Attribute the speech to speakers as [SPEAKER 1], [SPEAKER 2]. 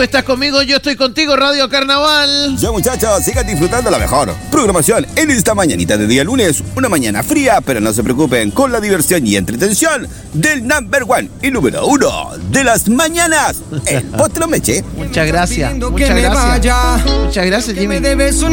[SPEAKER 1] estás conmigo, yo estoy contigo, Radio Carnaval.
[SPEAKER 2] Ya, muchachos, sigan disfrutando la mejor programación en esta mañanita de día lunes. Una mañana fría, pero no se preocupen, con la diversión y entretención del number one y número 1 de las mañanas, el Potro Meche.
[SPEAKER 1] Muchas gracias. Muchas gracias. Muchas gracias, Jimmy.